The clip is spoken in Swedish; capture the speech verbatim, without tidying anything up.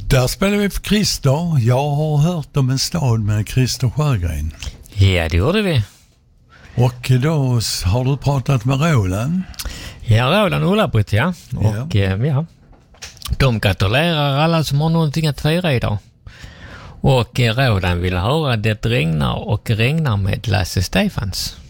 Där spelar vi för Christer. Jag har hört om en stad med Christer Sjögren. Ja, det gjorde vi. Och då har du pratat med Roland. Ja, Roland Ulla-Britt, ja. Och ja. Eh, ja, de gratulerar alla som har någonting att fira idag. Och eh, Roland vill höra Det regnar och regnar med Lasse Stefans.